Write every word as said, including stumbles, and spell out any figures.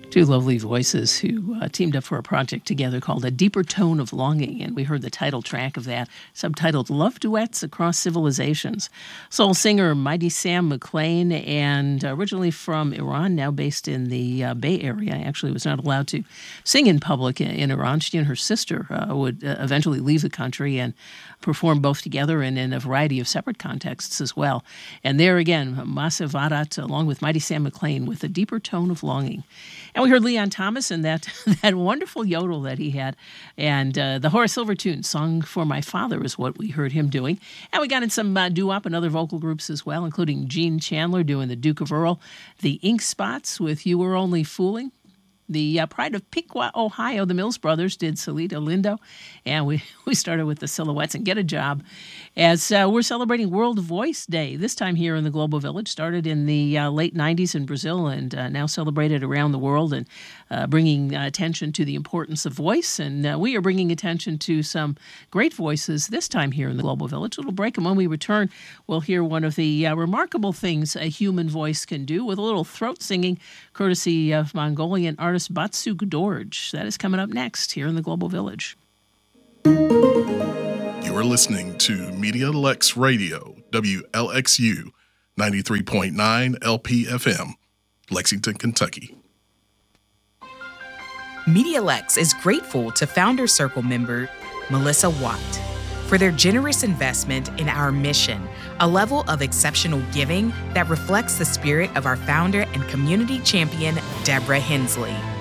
Two lovely voices who uh, teamed up for a project together called A Deeper Tone of Longing, and we heard the title track of that, subtitled Love Duets Across Civilizations. Soul singer Mighty Sam McLean, and originally from Iran, now based in the uh, Bay Area. Actually was not allowed to sing in public in Iran. She and her sister uh, would uh, eventually leave the country and perform both together and in a variety of separate contexts as well. And there again, Masa Varat, along with Mighty Sam McLean, with A Deeper Tone of Longing. And we heard Leon Thomas and that that wonderful yodel that he had. And uh, the Horace Silver tune, Song for My Father, is what we heard him doing. And we got in some uh, doo-wop and other vocal groups as well, including Gene Chandler doing the Duke of Earl, the Ink Spots with You Were Only Fooling. The uh, Pride of Piqua, Ohio, the Mills Brothers did Salida Lindo, and we, we started with the Silhouettes and Get a Job as uh, we're celebrating World Voice Day, this time here in the Global Village. Started in the uh, late nineties in Brazil and uh, now celebrated around the world, and uh, bringing uh, attention to the importance of voice. And uh, we are bringing attention to some great voices this time here in the Global Village. A little break, and when we return, we'll hear one of the uh, remarkable things a human voice can do with a little throat singing, courtesy of Mongolian artist Batsuk Dorj. That is coming up next here in the Global Village. You are listening to Media Lex Radio, W L X U, ninety-three point nine L P F M, Lexington, Kentucky. Media Lex is grateful to Founder Circle member Melissa Watt for their generous investment in our mission, a level of exceptional giving that reflects the spirit of our founder and community champion, Deborah Hensley.